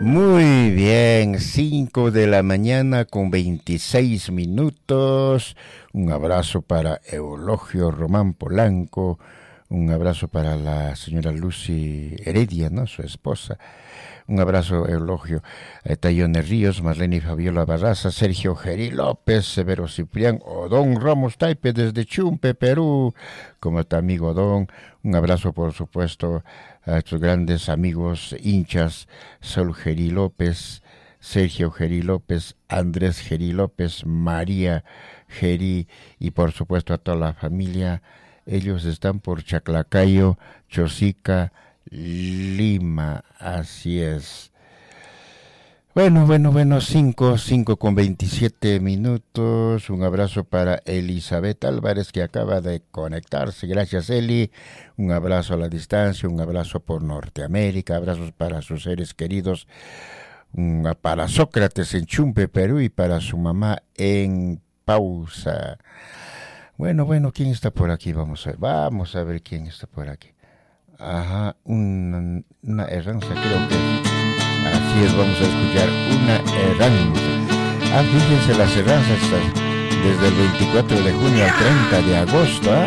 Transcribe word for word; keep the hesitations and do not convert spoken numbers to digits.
Muy bien, cinco de la mañana con veintiséis minutos. Un abrazo para Eulogio Román Polanco. Un abrazo para la señora Lucy Heredia, ¿no? Su esposa. Un abrazo, Eulogio. Eh, Tayone Ríos, Marlene Fabiola Barraza, Sergio Geri López, Severo Ciprián, Odón Ramos Taipe desde Chumpe, Perú, como tu amigo Odón. Un abrazo, por supuesto, a estos grandes amigos hinchas, Saúl Geri López, Sergio Geri López, Andrés Geri López, María Geri y por supuesto a toda la familia. Ellos están por Chaclacayo, Chosica, Lima, así es. Bueno, bueno, bueno, cinco, cinco con veintisiete minutos. Un abrazo para Elizabeth Álvarez que acaba de conectarse. Gracias, Eli. Un abrazo a la distancia, un abrazo por Norteamérica, abrazos para sus seres queridos, un, para Sócrates en Chumpe, Perú, y para su mamá en Pausa. Bueno, bueno, ¿quién está por aquí? Vamos a ver, vamos a ver quién está por aquí. Ajá, una, una erranza, creo que. Así es, vamos a escuchar una erranza. Ah, fíjense las erranzas desde el veinticuatro de junio al treinta de agosto. ¿Ah?